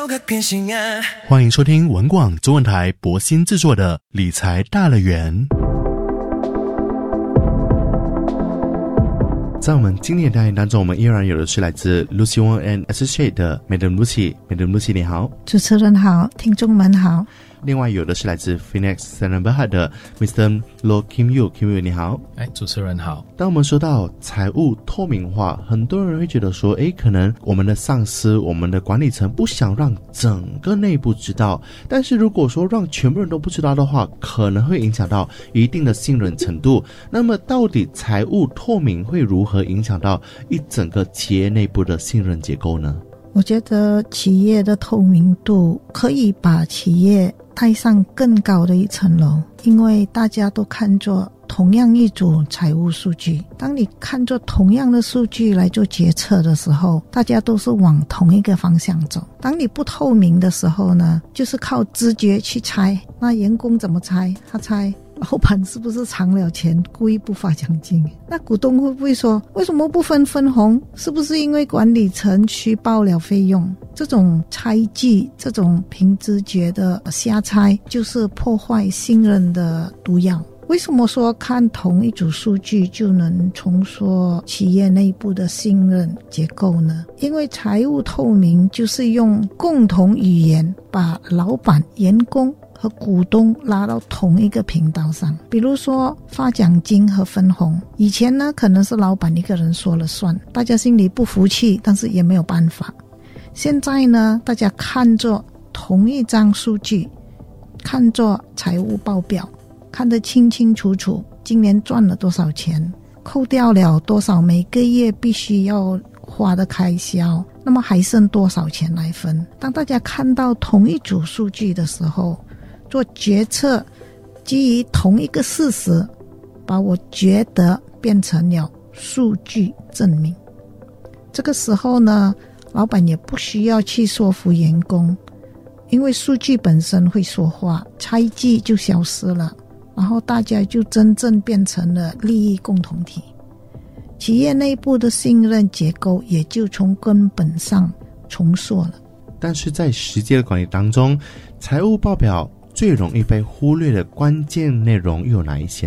欢迎收听文广中文台博新制作的理财大乐园。在我们今天的单元当中，我们依然有的是来自 Lucy Wong and Associate 的 Madam Lucy。Madam Lucy 你好。 主持人好，听众们好。 另外有的是来自 Phoenix Sanabaha 的 Mr. Lo Kim Yu 你好。 主持人好。 当我们说到财务透明化，很多人会觉得说可能我们的上司，我们的管理层不想让整个内部知道，但是如果说让全部人都不知道的话，可能会影响到一定的信任程度。那么到底财务透明会如何影响到一整个企业内部的信任结构呢？ 我觉得企业的透明度可以把企业带上更高的一层楼，因为大家都看作同样一组财务数据，当你看作同样的数据来做决策的时候，大家都是往同一个方向走。当你不透明的时候呢，就是靠直觉去猜，那员工怎么猜？他猜老板是不是藏了钱故意不发奖金？那股东会不会说为什么不分红？是不是因为管理层虚报了费用？这种猜忌，这种凭直觉的瞎猜，就是破坏信任的毒药。为什么说看同一组数据就能重塑企业内部的信任结构呢？因为财务透明就是用共同语言把老板、员工和股东拉到同一个频道上。比如说发奖金和分红，以前呢可能是老板一个人说了算，大家心里不服气，但是也没有办法。现在呢，大家看作同一张数据，看作财务报表，看得清清楚楚，今年赚了多少钱，扣掉了多少每个月必须要花的开销，那么还剩多少钱来分。当大家看到同一组数据的时候，做决策基于同一个事实，把我觉得变成了数据证明。这个时候呢，老板也不需要去说服员工，因为数据本身会说话，猜忌就消失了，然后大家就真正变成了利益共同体，企业内部的信任结构也就从根本上重塑了。 但是在实际的管理当中，财务报表最容易被忽略的关键内容又有哪一些？